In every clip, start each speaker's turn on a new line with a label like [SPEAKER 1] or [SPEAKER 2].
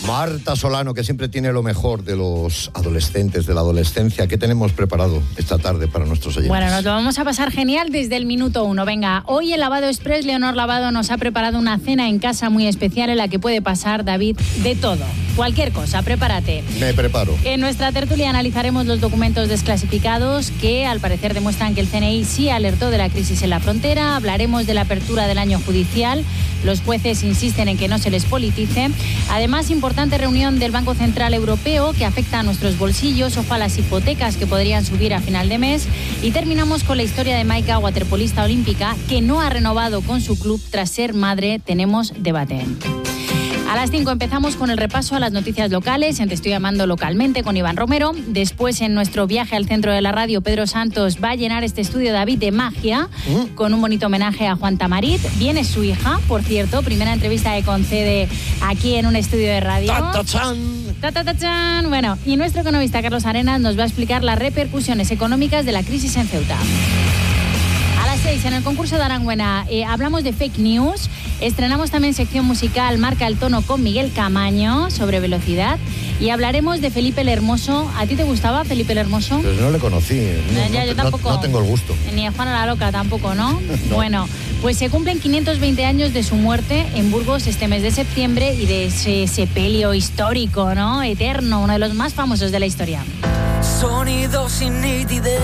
[SPEAKER 1] Marta Solano, que siempre tiene lo mejor de los adolescentes, de la adolescencia. ¿Qué tenemos preparado esta tarde para nuestros oyentes?
[SPEAKER 2] Bueno, nos lo vamos a pasar genial desde el minuto 1. Venga, hoy en Lavado Express, Leonor Lavado nos ha preparado una cena en casa muy especial en la que puede pasar, David, de todo. Cualquier cosa, prepárate.
[SPEAKER 1] Me preparo.
[SPEAKER 2] En nuestra tertulia analizaremos los documentos desclasificados que al parecer demuestran que el CNI sí alertó de la crisis en la frontera. Hablaremos de la apertura del año judicial. Los jueces insisten en que no se les politice. Además, importante reunión del Banco Central Europeo que afecta a nuestros bolsillos. Ojo a las hipotecas que podrían subir a final de mes. Y terminamos con la historia de Maika, waterpolista olímpica, que no ha renovado con su club tras ser madre. Tenemos debate. A las 5 empezamos con el repaso a las noticias locales. Te estoy llamando localmente con Iván Romero. Después, en nuestro viaje al centro de la radio, Pedro Santos va a llenar este estudio, David, de magia, con un bonito homenaje a Juan Tamarit. Viene su hija, por cierto, primera entrevista que concede aquí en un estudio de radio. ¡Ta-ta-ta-chan! Bueno, y nuestro economista Carlos Arenas nos va a explicar las repercusiones económicas de la crisis en Ceuta. A las 6, en el concurso de Aranguena, hablamos de fake news. Estrenamos también sección musical Marca el Tono con Miguel Camaño sobre velocidad. Y hablaremos de Felipe el Hermoso. ¿A ti te gustaba Felipe el Hermoso?
[SPEAKER 1] Pues no le conocí.
[SPEAKER 2] Yo tampoco.
[SPEAKER 1] No tengo el gusto.
[SPEAKER 2] Ni a Juana la Loca tampoco, ¿no?
[SPEAKER 1] No.
[SPEAKER 2] Bueno, pues se cumplen 520 años de su muerte en Burgos este mes de septiembre y de ese sepelio histórico, ¿no? Eterno, uno de los más famosos de la historia.
[SPEAKER 3] Sonido sin nitidez,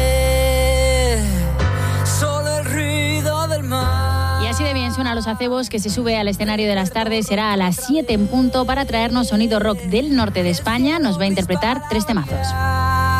[SPEAKER 3] solo el ruido del mar.
[SPEAKER 2] Y así de bien suena Los Acebos, que se sube al escenario de las tardes. Será a las 7 en punto para traernos sonido rock del norte de España. Nos va a interpretar 3 temazos.